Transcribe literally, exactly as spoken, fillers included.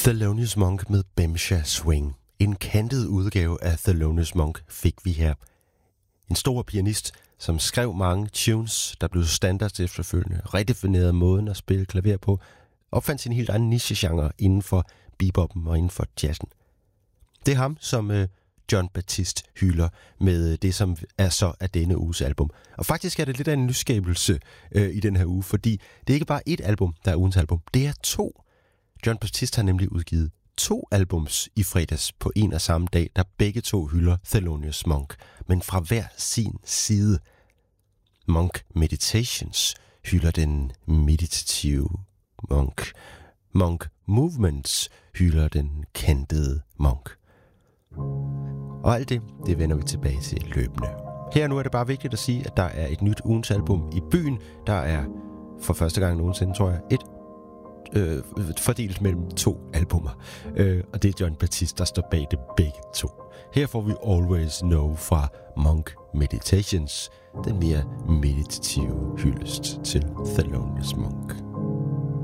Thelonious Monk med Bemsha Swing. En kantet udgave af Thelonious Monk fik vi her. En stor pianist, som skrev mange tunes, der blev standards efterfølgende, redefinerede måden at spille klaver på, opfandt sin helt egen nichegenre inden for beboppen og inden for jazzen. Det er ham, som øh, Jon Batiste hylder med det, som er så af denne uges album. Og faktisk er det lidt af en nyskabelse øh, i den her uge, fordi det er ikke bare ét album, der er ugens album. Det er to. Jon Batiste har nemlig udgivet to albums i fredags på en og samme dag, der begge to hylder Thelonious Monk, men fra hver sin side. Monk Meditations hylder den meditative Monk. Monk Movements hylder den kantede Monk. Og alt det, det vender vi tilbage til løbende. Her nu er det bare vigtigt at sige, at der er et nyt ugens album i byen. Der er for første gang nogensinde, tror jeg, et øh, fordelt mellem to albumer. Øh, og det er Jon Batiste, der står bag det begge to. Her får vi Always Know fra Monk Meditations, den mere meditative hyldest til Thelonious Monk.